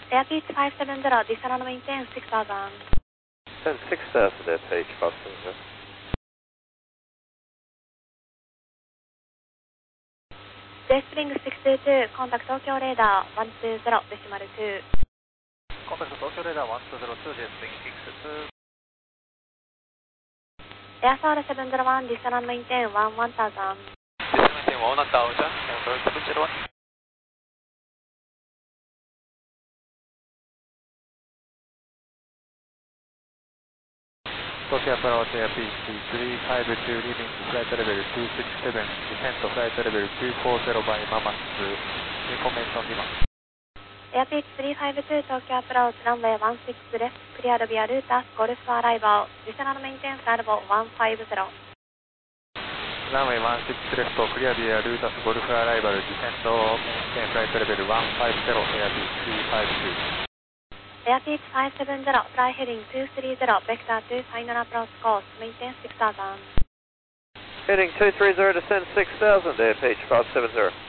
Airpeach 570, descend and maintain 6000. Descend 6000, Airpeach 570. J-Spring 622, contact Tokyo radar 120, decimal 2. Contact Tokyo radar 1202, J-Spring 622. Airfare 701, descend and maintain 1000. Descend and maintain 1000, Airfare 701. Tokyo approach Airpeach 352, leaving flight level 267, descent to flight level 240 by Mamas, information given. Airpeach 352, Tokyo approach, runway 16 left, cleared via Lutas, Golf arrival, descend and maintain flight level 150. Runway 16 left, clear via Lutas, Golf arrival, descend to maintain flight level 150, Airpeach 352. Airpeach 570, fly heading 230, vector 2, final approach course, maintain 6000. Heading 230, descend 6000, Airpeach 570.